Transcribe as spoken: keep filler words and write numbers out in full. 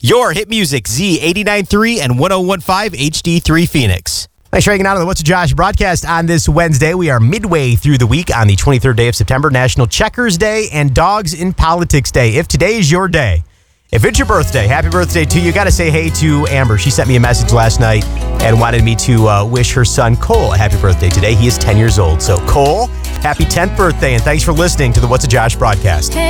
Your hit music, Z eighty-nine point three and one oh one point five H D three Phoenix. Thanks for hanging out on the What's a Josh broadcast on this Wednesday. We are midway through the week on the twenty-third day of September, National Checkers Day and Dogs in Politics Day. If today is your day, if it's your birthday, happy birthday to you. Got to say hey to Amber. She sent me a message last night and wanted me to uh, wish her son Cole a happy birthday today. He is ten years old. So Cole, happy tenth birthday, and thanks for listening to the What's a Josh broadcast.